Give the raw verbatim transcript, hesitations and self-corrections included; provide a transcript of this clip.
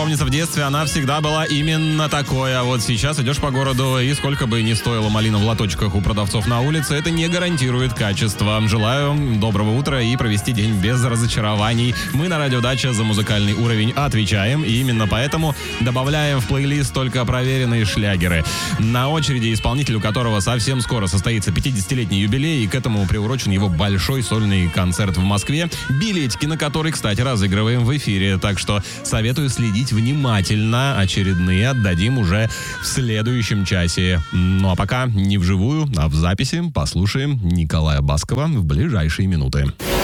помнится, в детстве она всегда была именно такой. А вот сейчас идешь по городу, и сколько бы ни стоила малина в лоточках у продавцов на улице, это не гарантирует качество. Желаю доброго утра и провести день без разочарований. Мы на Радио Дача за музыкальный уровень отвечаем, и именно поэтому добавляем в плейлист только проверенные шлягеры. На очереди исполнитель, у которого совсем скоро состоится пятидесятилетний юбилей, и к этому приурочен его большой сольный концерт в Москве, билетики на который, кстати, разыгрываем в эфире. Так что советую следить внимательно. Очередные отдадим уже в следующем часе. Ну а пока не вживую, а в записи послушаем Николая Баскова в ближайшие минуты.